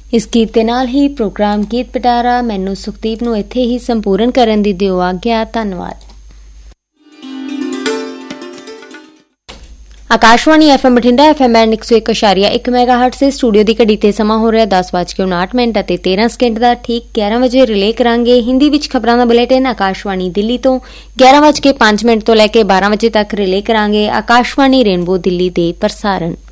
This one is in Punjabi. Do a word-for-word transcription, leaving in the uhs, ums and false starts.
ਇਸ ਗੀਤ ਦੇ ਨਾਲ ਹੀ ਪ੍ਰੋਗਰਾਮ ਗੀਤ ਪਿਟਾਰਾ ਮੈਨੂੰ ਸੁਖਦੀਪ ਨੂੰ ਇੱਥੇ ਹੀ ਸੰਪੂਰਨ ਕਰਨ ਦੀ ਦਿਓ ਆਗਿਆ। ਧੰਨਵਾਦ। Akashvani F M Bathinda F M N ਇੱਕ ਸੌ ਇੱਕ ਅਸ਼ਾਰੀਆ ਇੱਕ ਮੈਗਾ ਹਰਟ ਸੇ ਸਟੂਡੀਓ ਦੀ ਘੜੀ ਤੇ ਸਮਾਂ ਹੋ ਰਿਹਾ ਦਸ ਵੱਜ ਕੇ ਉਨਾਹਠ ਮਿੰਟ ਅਤੇ ਤੇਰਾਂ ਸਕਿੰਟ ਦਾ। ਠੀਕ ਗਿਆਰਾਂ ਵਜੇ ਰਿਲੇ ਕਰਾਂਗੇ ਹਿੰਦੀ ਵਿੱਚ ਖਬਰਾਂ ਦਾ ਬੁਲੇਟਿਨ ਆਕਾਸ਼ਵਾਣੀ ਦਿੱਲੀ ਤੋਂ। ਗਿਆਰਾਂ ਵੱਜ ਕੇ ਪੰਜ ਮਿੰਟ ਤੋਂ ਲੈ ਕੇ ਬਾਰਾਂ ਵਜੇ ਤੱਕ ਰਿਲੇ ਕਰਾਂਗੇ ਆਕਾਸ਼ਵਾਣੀ ਰੇਨਬੋ ਦਿੱਲੀ ਦੇ ਪ੍ਰਸਾਰਣ।